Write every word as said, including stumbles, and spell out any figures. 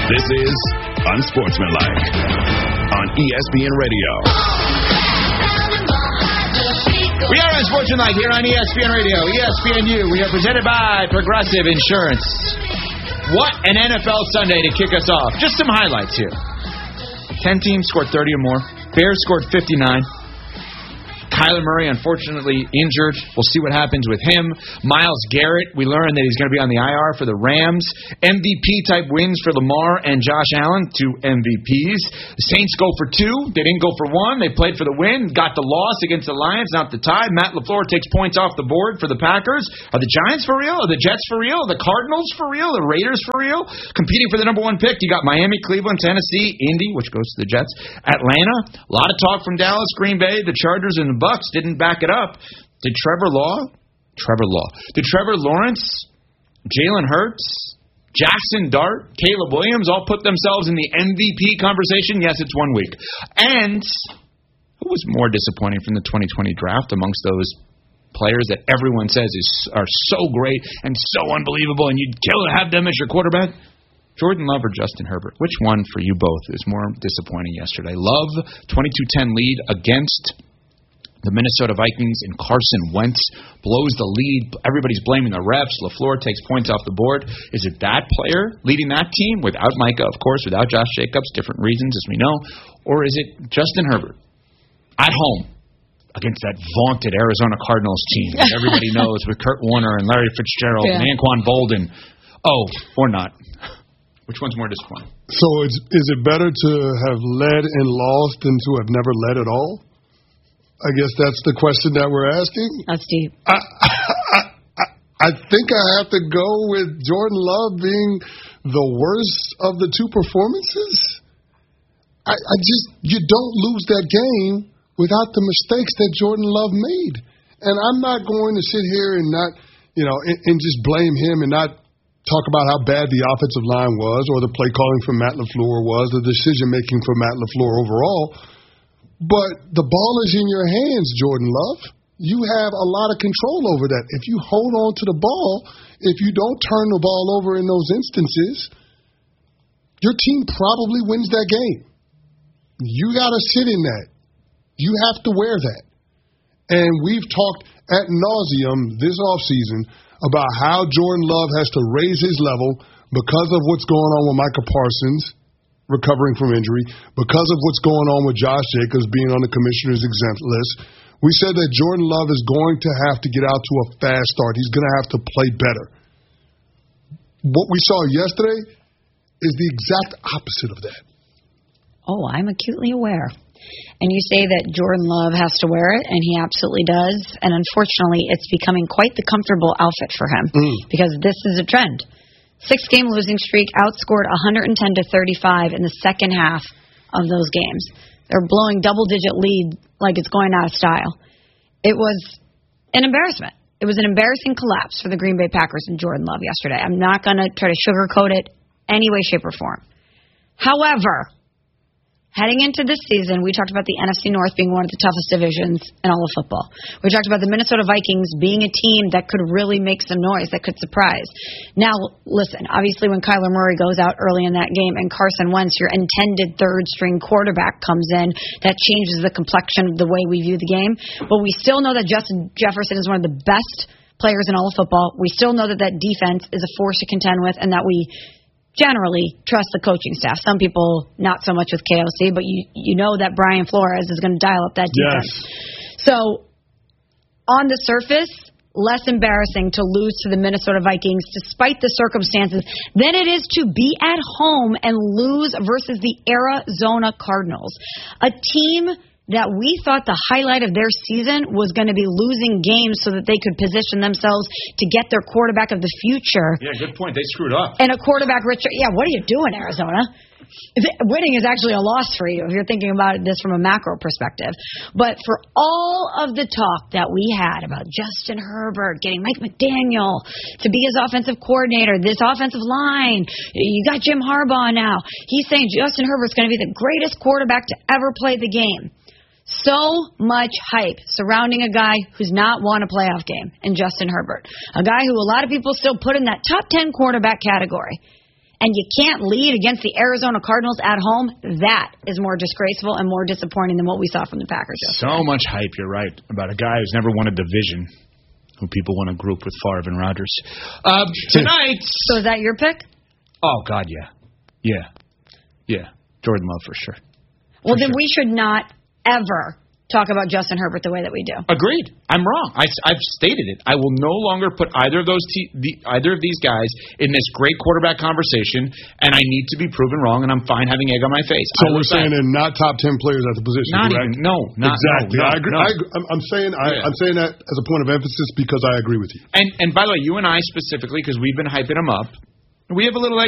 This is Unsportsmanlike on E S P N Radio. We are Unsportsmanlike here on E S P N Radio, E S P N U. We are presented by Progressive Insurance. What an N F L Sunday to kick us off. Just some highlights here. Ten teams scored thirty or more. Bears scored fifty-nine. Kyler Murray, unfortunately, injured. We'll see what happens with him. Myles Garrett, we learned that he's going to be on the I R for the Rams. M V P-type wins for Lamar and Josh Allen, two M V Ps. The Saints go for two. They didn't go for one. They played for the win, got the loss against the Lions, not the tie. Matt LaFleur takes points off the board for the Packers. Are the Giants for real? Are the Jets for real? Are the Cardinals for real? The Raiders for real? Competing for the number one pick, you got Miami, Cleveland, Tennessee, Indy, which goes to the Jets, Atlanta. A lot of talk from Dallas, Green Bay, the Chargers, and the Bucks didn't back it up. Did Trevor Law, Trevor Law, did Trevor Lawrence, Jalen Hurts, Jackson Dart, Caleb Williams all put themselves in the M V P conversation? Yes, it's one week. And who was more disappointing from the twenty twenty draft amongst those players that everyone says is are so great and so unbelievable and you'd kill to have them as your quarterback? Jordan Love or Justin Herbert? Which one for you both is more disappointing yesterday? Love, twenty-two ten lead against the Minnesota Vikings, and Carson Wentz blows the lead. Everybody's blaming the refs. LaFleur takes points off the board. Is it that player leading that team without Micah, of course, without Josh Jacobs, different reasons as we know? Or is it Justin Herbert at home against that vaunted Arizona Cardinals team that everybody knows with Kurt Warner and Larry Fitzgerald yeah. and Anquan Bolden? Oh, or not. Which one's more disappointing? So it's, is it better to have led and lost than to have never led at all? I guess that's the question that we're asking. That's deep. I, I, I, I think I have to go with Jordan Love being the worst of the two performances. I, I just, you don't lose that game without the mistakes that Jordan Love made. And I'm not going to sit here and not, you know, and, and just blame him and not talk about how bad the offensive line was or the play calling from Matt LaFleur was, the decision making for Matt LaFleur overall. But the ball is in your hands, Jordan Love. You have a lot of control over that. If you hold on to the ball, if you don't turn the ball over in those instances, your team probably wins that game. You got to sit in that. You have to wear that. And we've talked ad nauseum this offseason about how Jordan Love has to raise his level because of what's going on with Micah Parsons recovering from injury, because of what's going on with Josh Jacobs being on the commissioner's exempt list. We said that Jordan Love is going to have to get out to a fast start. He's going to have to play better. What we saw yesterday is the exact opposite of that. Oh, I'm acutely aware. And you say that Jordan Love has to wear it, and he absolutely does. And unfortunately, it's becoming quite the comfortable outfit for him mm. because this is a trend. Six-game losing streak, outscored one hundred ten to thirty-five in the second half of those games. They're blowing double-digit lead like it's going out of style. It was an embarrassment. It was an embarrassing collapse for the Green Bay Packers and Jordan Love yesterday. I'm not going to try to sugarcoat it any way, shape, or form. However, heading into this season, we talked about the N F C North being one of the toughest divisions in all of football. We talked about the Minnesota Vikings being a team that could really make some noise, that could surprise. Now, listen, obviously when Kyler Murray goes out early in that game and Carson Wentz, your intended third-string quarterback, comes in, that changes the complexion of the way we view the game. But we still know that Justin Jefferson is one of the best players in all of football. We still know that that defense is a force to contend with and that we generally trust the coaching staff. Some people not so much with K O C, but you you know that Brian Flores is going to dial up that defense. Yes. So on the surface, less embarrassing to lose to the Minnesota Vikings despite the circumstances than it is to be at home and lose versus the Arizona Cardinals, a team that we thought the highlight of their season was going to be losing games so that they could position themselves to get their quarterback of the future. Yeah, good point. They screwed up. And a quarterback, Richard. Yeah, what are you doing, Arizona? Winning is actually a loss for you if you're thinking about this from a macro perspective. But for all of the talk that we had about Justin Herbert getting Mike McDaniel to be his offensive coordinator, this offensive line, you got Jim Harbaugh now. He's saying Justin Herbert's going to be the greatest quarterback to ever play the game. So much hype surrounding a guy who's not won a playoff game in Justin Herbert, a guy who a lot of people still put in that top ten quarterback category. and you can't lead against the Arizona Cardinals at home, that is more disgraceful and more disappointing than what we saw from the Packers yesterday. So much hype, you're right, about a guy who's never won a division, who people want to group with Favre and Rodgers. Uh, tonight... So is that your pick? Oh, God, yeah. Yeah. Yeah. Jordan Love for sure. Well, for then sure. we should not ever talk about Justin Herbert the way that we do. Agreed. I'm wrong. I, I've stated it. I will no longer put either of those te- the, either of these guys in this great quarterback conversation, and I need to be proven wrong, and I'm fine having egg on my face. So we're saying they're not top ten players at the position, not correct? Even, no, not exactly. No, no, I agree. no. I, I'm, I'm saying I, Yeah. I'm saying that as a point of emphasis because I agree with you. And and by the way, you and I specifically, because we've been hyping him up, we have a little